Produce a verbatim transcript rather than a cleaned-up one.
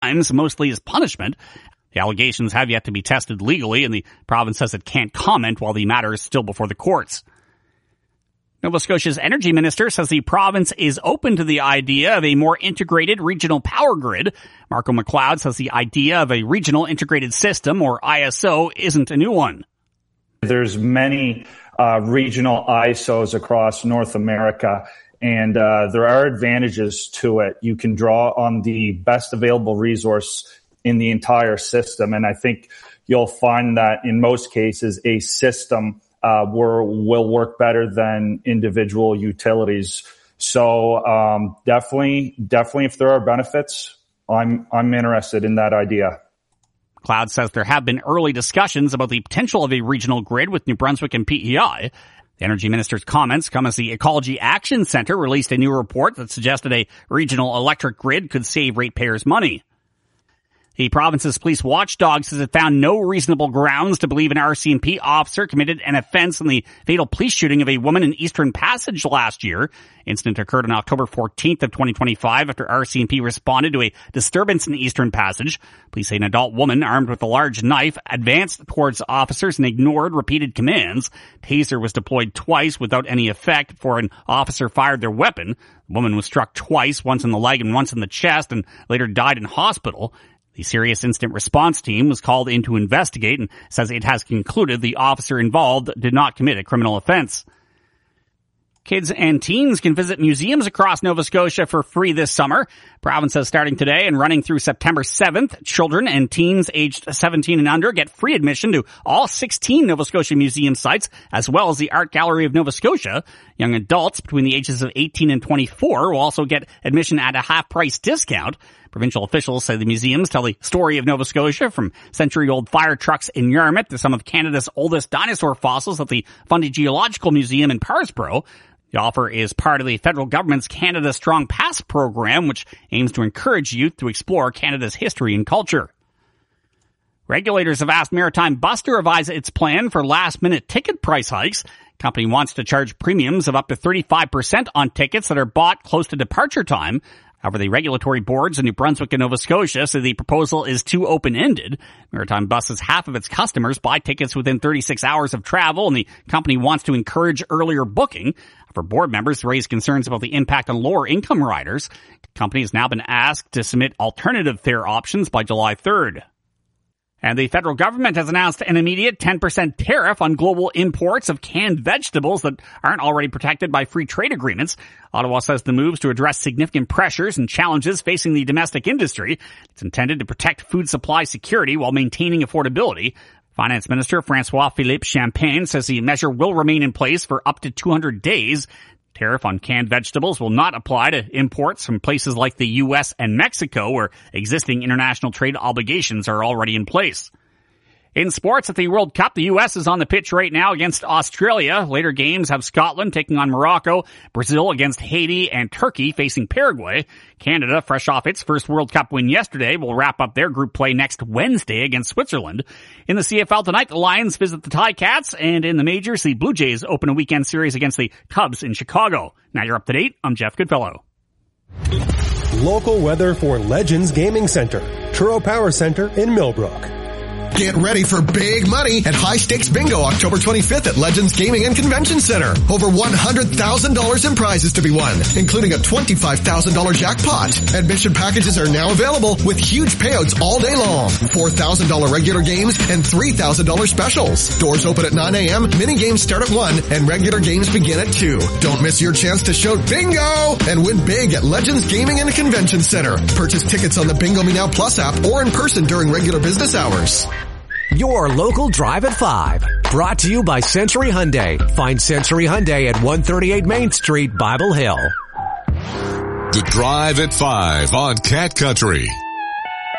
crimes, mostly as punishment. The allegations have yet to be tested legally, and the province says it can't comment while the matter is still before the courts. Nova Scotia's energy minister says the province is open to the idea of a more integrated regional power grid. Marco McLeod says the idea of a regional integrated system, or I S O, isn't a new one. There's many uh, regional I S Os across North America, and uh, there are advantages to it. You can draw on the best available resource in the entire system, and I think you'll find that in most cases a system Uh, were, will work better than individual utilities. So, um, definitely, definitely if there are benefits, I'm, I'm interested in that idea. Cloud says there have been early discussions about the potential of a regional grid with New Brunswick and P E I. The energy minister's comments come as the Ecology Action Centre released a new report that suggested a regional electric grid could save ratepayers money. The province's police watchdog says it found no reasonable grounds to believe an R C M P officer committed an offense in the fatal police shooting of a woman in Eastern Passage last year. Incident occurred on October fourteenth of twenty twenty-five after R C M P responded to a disturbance in Eastern Passage. Police say an adult woman armed with a large knife advanced towards officers and ignored repeated commands. Taser was deployed twice without any effect before an officer fired their weapon. The woman was struck twice, once in the leg and once in the chest, and later died in hospital. The Serious Incident Response Team was called in to investigate and says it has concluded the officer involved did not commit a criminal offense. Kids and teens can visit museums across Nova Scotia for free this summer. Province says starting today and running through September seventh, children and teens aged seventeen and under get free admission to all sixteen Nova Scotia museum sites, as well as the Art Gallery of Nova Scotia. Young adults between the ages of eighteen and twenty-four will also get admission at a half-price discount. Provincial officials say the museums tell the story of Nova Scotia, from century-old fire trucks in Yarmouth to some of Canada's oldest dinosaur fossils at the Fundy Geological Museum in Parsboro. The offer is part of the federal government's Canada Strong Pass program, which aims to encourage youth to explore Canada's history and culture. Regulators have asked Maritime Bus to revise its plan for last-minute ticket price hikes. The company wants to charge premiums of up to thirty-five percent on tickets that are bought close to departure time. However, the regulatory boards in New Brunswick and Nova Scotia say the proposal is too open-ended. Maritime Bus says half of its customers buy tickets within thirty-six hours of travel, and the company wants to encourage earlier booking. For board members to raise concerns about the impact on lower-income riders, the company has now been asked to submit alternative fare options by July third. And the federal government has announced an immediate ten percent tariff on global imports of canned vegetables that aren't already protected by free trade agreements. Ottawa says the moves to address significant pressures and challenges facing the domestic industry. It's intended to protect food supply security while maintaining affordability. Finance Minister François-Philippe Champagne says the measure will remain in place for up to two hundred days. Tariff on canned vegetables will not apply to imports from places like the U S and Mexico, where existing international trade obligations are already in place. In sports at the World Cup, the U S is on the pitch right now against Australia. Later games have Scotland taking on Morocco, Brazil against Haiti, and Turkey facing Paraguay. Canada, fresh off its first World Cup win yesterday, will wrap up their group play next Wednesday against Switzerland. In the C F L tonight, the Lions visit the Ticats, and in the majors, the Blue Jays open a weekend series against the Cubs in Chicago. Now you're up to date. I'm Jeff Goodfellow. Local weather for Legends Gaming Center, Truro Power Center in Millbrook. Get ready for big money at High Stakes Bingo October twenty-fifth at Legends Gaming and Convention Center. Over one hundred thousand dollars in prizes to be won, including a twenty-five thousand dollars jackpot. Admission packages are now available with huge payouts all day long. four thousand dollars regular games and three thousand dollars specials. Doors open at nine a.m., mini games start at one, and regular games begin at two. Don't miss your chance to shout bingo and win big at Legends Gaming and Convention Center. Purchase tickets on the Bingo Me Now Plus app or in person during regular business hours. Your local Drive at five. Brought to you by Century Hyundai. Find Century Hyundai at one thirty-eight Main Street, Bible Hill. The Drive at five on Cat Country.